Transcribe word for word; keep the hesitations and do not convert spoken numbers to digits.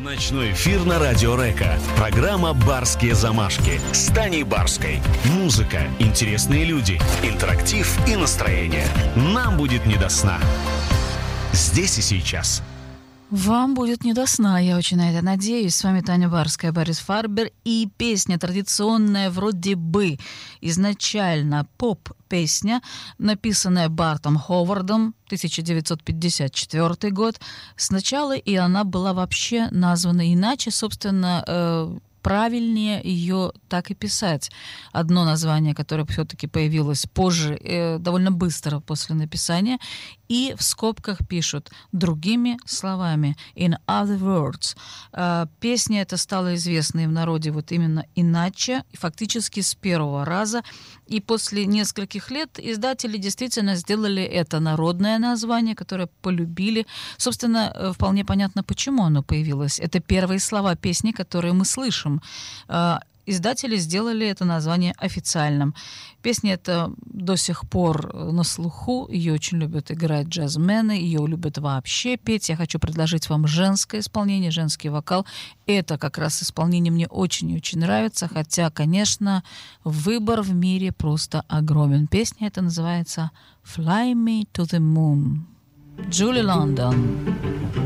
Ночной эфир на Радио Река. Программа «Барские замашки» с Таней Барской. Музыка, интересные люди, интерактив и настроение. Нам будет не до сна. Здесь и сейчас. Вам будет не до сна, я очень на это надеюсь. С вами Таня Барская, Борис Фарбер. И песня традиционная, вроде бы изначально поп-песня, написанная Бартом Ховардом, тысяча девятьсот пятьдесят четвёртый год. Сначала и она была вообще названа иначе, собственно, э, правильнее ее так и писать. Одно название, которое все-таки появилось позже, э, довольно быстро после написания, и в скобках пишут другими словами, in other words. Э, песня эта стала известной в народе вот именно иначе, фактически с первого раза, и после нескольких лет издатели действительно сделали это народное название, которое полюбили. Собственно, вполне понятно, почему оно появилось. Это первые слова песни, которые мы слышим. Издатели сделали это название официальным. Песня эта до сих пор на слуху, ее очень любят играть джазмены, ее любят вообще петь. Я хочу предложить вам женское исполнение, женский вокал. Это как раз исполнение мне очень и очень нравится, хотя, конечно, выбор в мире просто огромен. Песня эта называется «Fly Me to the Moon». Джули Лондон.